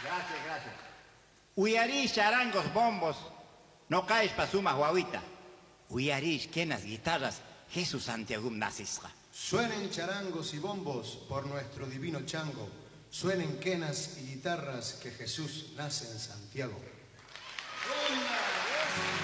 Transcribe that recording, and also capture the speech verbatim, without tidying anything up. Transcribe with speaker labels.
Speaker 1: Gracias, gracias. Uyarish, charangos, bombos, no caes pa suma guaguita. Uyarish, quenas guitarras, Jesús Santiago Nasisca.
Speaker 2: Suenen charangos y bombos por nuestro divino chango. Suenen quenas y guitarras que Jesús nace en Santiago.